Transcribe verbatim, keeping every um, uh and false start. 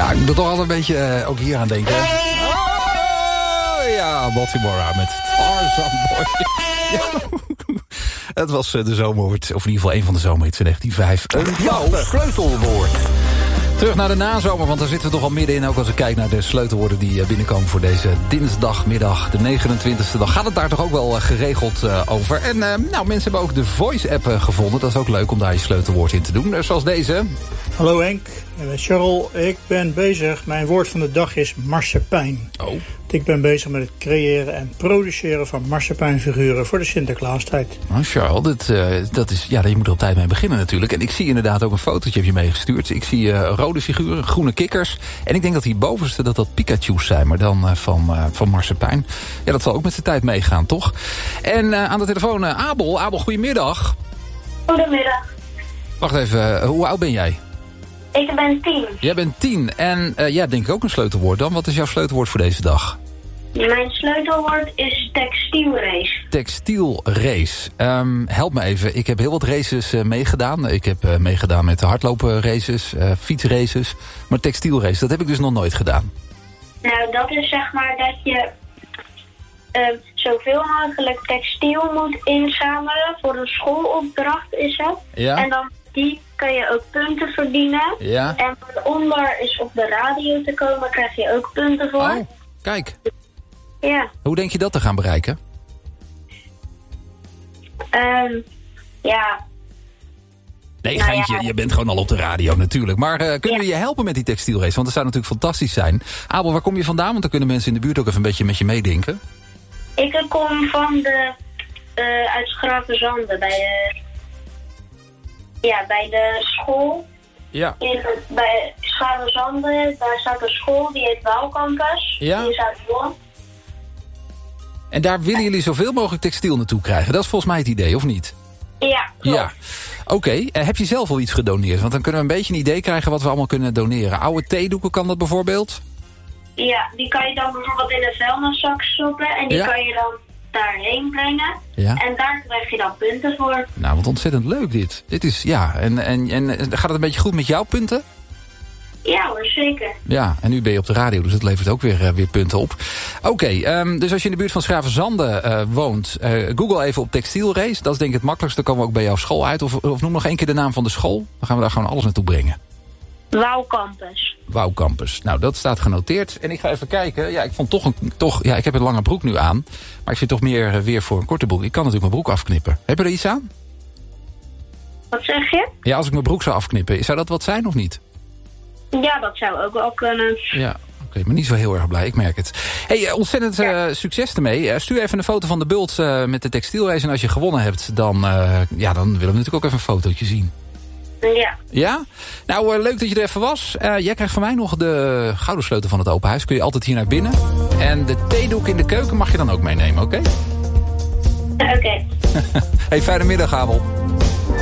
Ja, ik moet er toch altijd een beetje uh, ook hier aan denken. Oh ja, Baltimore met Tarzan Boy. Ja. Het was de zomerhit, of in ieder geval een van de zomerhits van negentien vijf. Een jouw sleutelwoord. Terug naar de nazomer, want daar zitten we toch al middenin. Ook als ik kijk naar de sleutelwoorden die binnenkomen voor deze dinsdagmiddag, de negenentwintigste dag. Gaat het daar toch ook wel geregeld uh, over. En uh, nou, mensen hebben ook de Voice-app uh, gevonden. Dat is ook leuk om daar je sleutelwoord in te doen. Uh, zoals deze. Hallo Henk, ik ben Charles. Ik ben bezig. Mijn woord van de dag is marsepein. Oh. Ik ben bezig met het creëren en produceren van marsepeinfiguren voor de Sinterklaastijd. Oh, Charles, dat, uh, dat is, ja, je moet er op tijd mee beginnen natuurlijk. En ik zie inderdaad ook een fotootje heb je meegestuurd. Ik zie uh, rode figuren, groene kikkers. En ik denk dat die bovenste dat dat Pikachu's zijn, maar dan uh, van, uh, van marsepein. Ja, dat zal ook met zijn tijd meegaan, toch? En uh, aan de telefoon uh, Abel. Abel, goedemiddag. Goedemiddag. Wacht even, uh, hoe oud ben jij? Ik ben tien. Jij bent tien. En uh, jij hebt denk ik ook een sleutelwoord dan. Wat is jouw sleutelwoord voor deze dag? Mijn sleutelwoord is textielrace. Textielrace. Um, help me even. Ik heb heel wat races uh, meegedaan. Ik heb uh, meegedaan met hardlopen races, uh, fietsraces. Maar textielrace, dat heb ik dus nog nooit gedaan. Nou, dat is zeg maar dat je uh, zoveel mogelijk textiel moet inzamelen. Voor een schoolopdracht is het. Ja. En dan die kan je ook punten verdienen. Ja. En onder is op de radio te komen, krijg je ook punten voor. Oh, kijk. Ja. Hoe denk je dat te gaan bereiken? Um, ja. Nee, nou geintje, ja. je bent gewoon al op de radio natuurlijk. Maar uh, kunnen we ja. je helpen met die textielrace? Want dat zou natuurlijk fantastisch zijn. Abel, waar kom je vandaan? Want dan kunnen mensen in de buurt ook even een beetje met je meedenken. Ik kom van de, uh, uit Schravenzande, bij de, ja, bij de school. Ja. In, bij Schravenzande, daar staat een school, die heet Waalcampus. Ja. Die is uit Holland. En daar willen jullie zoveel mogelijk textiel naartoe krijgen. Dat is volgens mij het idee, of niet? Ja, klopt. Ja. Oké, okay. uh, heb je zelf al iets gedoneerd? Want dan kunnen we een beetje een idee krijgen wat we allemaal kunnen doneren. Oude theedoeken kan dat bijvoorbeeld? Ja, die kan je dan bijvoorbeeld in een vuilniszak stoppen. En die ja. kan je dan daarheen brengen. Ja. En daar krijg je dan punten voor. Nou, wat ontzettend leuk dit. Dit is, ja, en, en, en gaat het een beetje goed met jouw punten? Ja hoor, zeker. Ja, en nu ben je op de radio, dus dat levert ook weer, uh, weer punten op. Oké, okay, um, dus als je in de buurt van Schravenzande uh, woont, uh, google even op textielrace. Dat is denk ik het makkelijkste. Dan komen we ook bij jouw school uit. Of, of noem nog één keer de naam van de school. Dan gaan we daar gewoon alles naartoe brengen. Waalcampus. Waalcampus. Nou, dat staat genoteerd. En ik ga even kijken. Ja, ik vond toch een... Toch, ja, ik heb een lange broek nu aan. Maar ik vind toch meer uh, weer voor een korte broek. Ik kan natuurlijk mijn broek afknippen. Heb je er iets aan? Wat zeg je? Ja, als ik mijn broek zou afknippen. Zou dat wat zijn of niet? Ja, dat zou ook wel kunnen. Ja, oké, okay, maar niet zo heel erg blij, ik merk het. Hey, ontzettend uh, ja. succes ermee. Uh, stuur even een foto van de bult uh, met de textielrace. En als je gewonnen hebt, dan, uh, ja, dan willen we natuurlijk ook even een fotootje zien. Ja. Ja? Nou, uh, leuk dat je er even was. Uh, jij krijgt van mij nog de gouden sleutel van het open huis. Kun je altijd hier naar binnen. En de theedoek in de keuken mag je dan ook meenemen, oké? Okay? Oké. Okay. Hey, fijne middag, Abel.